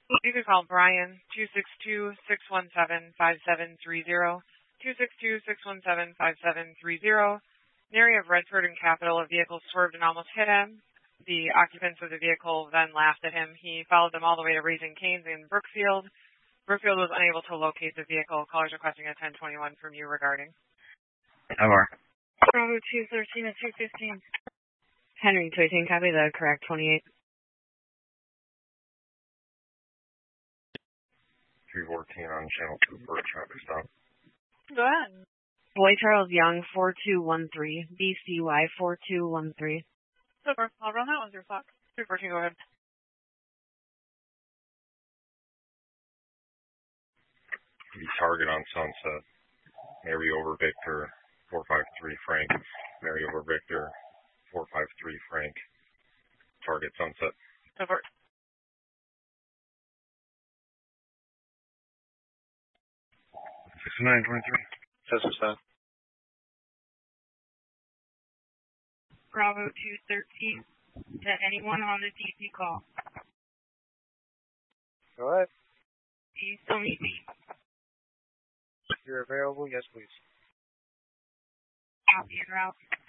You can call Brian, 262-617-5730, 262-617-5730. In the area of Redford and Capitol, a vehicle swerved and almost hit him. The occupants of the vehicle then laughed at him. He followed them all the way to Raising Cane's in Brookfield. Brookfield was unable to locate the vehicle. Callers requesting a 1021 from you regarding. Over. Bravo 213 at 215. Henry 218, copy the correct 28. 314 on Channel 2 for a traffic stop. Go ahead. Boy Charles Young, 4213, BCY 4213. Super. I'll run that one through Fox. 314, go ahead. The target on Sunset. Mary over Victor, 453 Frank. Mary over Victor, 453 Frank. Target Sunset. Super. $69.23. That's what's that. Bravo 213 to anyone on the DC call. Go ahead. Do you still need me? If you're available, yes, please. Copy and route.